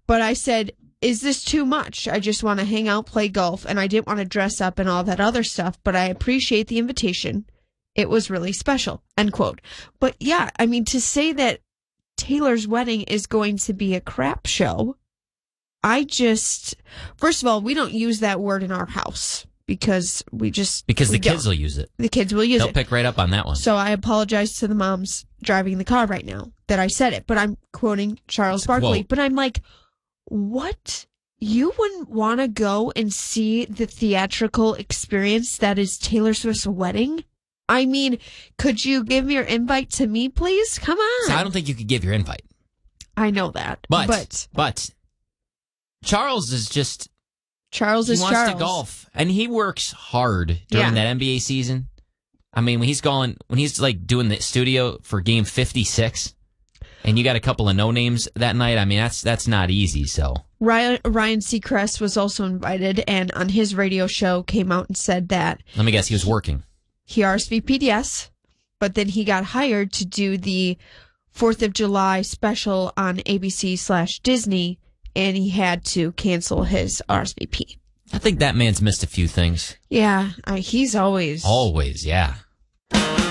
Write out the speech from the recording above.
But I said, is this too much? I just want to hang out, play golf, and I didn't want to dress up and all that other stuff, but I appreciate the invitation. It was really special, end quote. But yeah, I mean, to say that Taylor's wedding is going to be a crap show, first of all, we don't use that word in our house because the kids will use it. The kids will use it. They'll pick right up on that one. So I apologize to the moms driving the car right now that I said it, but I'm quoting Charles Barkley. But I'm like, what? You wouldn't want to go and see the theatrical experience that is Taylor Swift's wedding? I mean, could you give your invite to me, please? Come on. So I don't think you could give your invite. I know that. But Charles is just... He wants to golf, and he works hard during that NBA season. I mean, when he's like doing the studio for game 56, and you got a couple of no-names that night, I mean, that's not easy, so... Ryan Seacrest was also invited, and on his radio show came out and said that... Let me guess, he was working. He RSVP'd, yes, but then he got hired to do the 4th of July special on ABC/Disney, and he had to cancel his RSVP. I think that man's missed a few things. Yeah, he's always... Always, yeah.